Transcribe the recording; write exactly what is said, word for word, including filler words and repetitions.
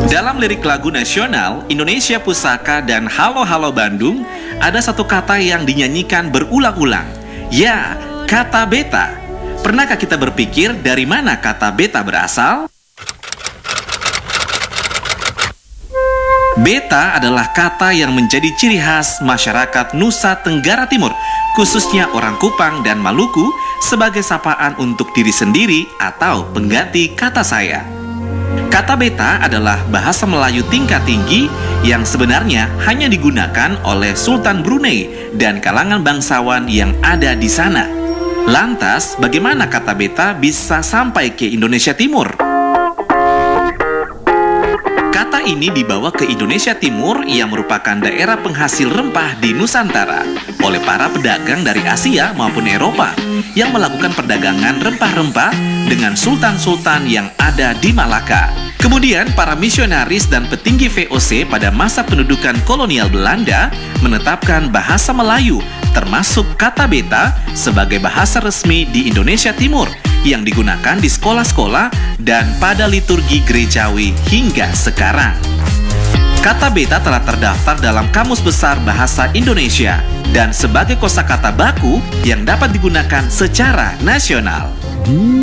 Dalam lirik lagu nasional Indonesia Pusaka dan Halo Halo Bandung, ada satu kata yang dinyanyikan berulang-ulang. Ya, kata beta. Pernahkah kita berpikir dari mana kata beta berasal? Beta adalah kata yang menjadi ciri khas masyarakat Nusa Tenggara Timur, khususnya orang Kupang dan Maluku, sebagai sapaan untuk diri sendiri atau pengganti kata saya. Kata beta adalah bahasa Melayu tingkat tinggi yang sebenarnya hanya digunakan oleh Sultan Brunei dan kalangan bangsawan yang ada di sana. Lantas, bagaimana kata beta bisa sampai ke Indonesia Timur? Kata ini dibawa ke Indonesia Timur yang merupakan daerah penghasil rempah di Nusantara oleh para pedagang dari Asia maupun Eropa yang melakukan perdagangan rempah-rempah dengan sultan-sultan yang ada di Malaka. Kemudian para misionaris dan petinggi V O C pada masa pendudukan kolonial Belanda menetapkan bahasa Melayu termasuk kata beta sebagai bahasa resmi di Indonesia Timur yang digunakan di sekolah-sekolah dan pada liturgi gerejawi hingga sekarang. Kata beta telah terdaftar dalam Kamus Besar Bahasa Indonesia dan sebagai kosakata baku yang dapat digunakan secara nasional.